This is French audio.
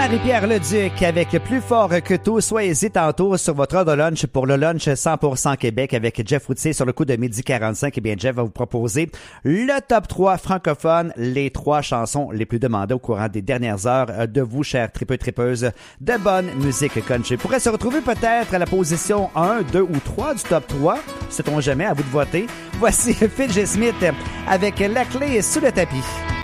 Marie-Pierre Leduc avec Plus fort que tout. Soyez-y tantôt sur votre heure de lunch pour le lunch 100% Québec avec Jeff Routier sur le coup de 12h45. Eh bien, Jeff va vous proposer le top 3 francophone, les 3 chansons les plus demandées au courant des dernières heures de vous, chers tripeuses de bonne musique country. Vous pourrez se retrouver peut-être à la position 1, 2 ou 3 du top 3. Sait-on jamais, à vous de voter. Voici Phil G. Smith avec La clé sous le tapis.